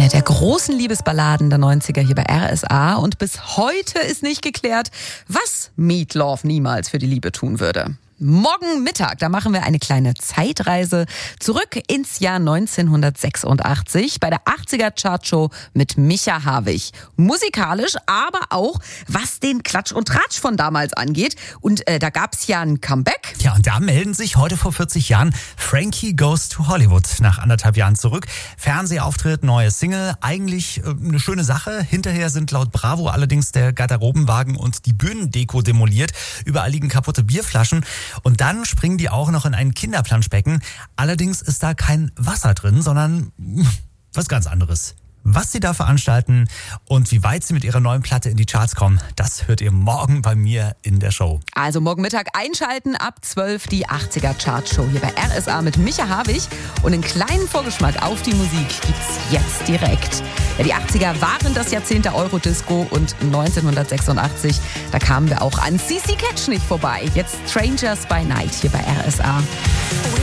Eine der großen Liebesballaden der 90er hier bei RSA. Und bis heute ist nicht geklärt, was Meat Loaf niemals für die Liebe tun würde. Morgen Mittag, da machen wir eine kleine Zeitreise zurück ins Jahr 1986 bei der 80er-Chartshow mit Micha Havig. Musikalisch, aber auch was den Klatsch und Tratsch von damals angeht. Und da gab's ja ein Comeback. Ja, und da melden sich heute vor 40 Jahren Frankie Goes to Hollywood nach 1,5 Jahren zurück. Fernsehauftritt, neue Single, eigentlich eine schöne Sache. Hinterher sind laut Bravo allerdings der Garderobenwagen und die Bühnendeko demoliert. Überall liegen kaputte Bierflaschen. Und dann springen die auch noch in ein Kinderplanschbecken. Allerdings ist da kein Wasser drin, sondern was ganz anderes. Was sie da veranstalten und wie weit sie mit ihrer neuen Platte in die Charts kommen, das hört ihr morgen bei mir in der Show. Also morgen Mittag einschalten, ab 12 die 80er-Chartshow hier bei RSA mit Micha Havig. Und einen kleinen Vorgeschmack auf die Musik gibt's jetzt direkt. Ja, die 80er waren das Jahrzehnt der Eurodisco und 1986, da kamen wir auch an CC Catch nicht vorbei. Jetzt Strangers by Night hier bei RSA.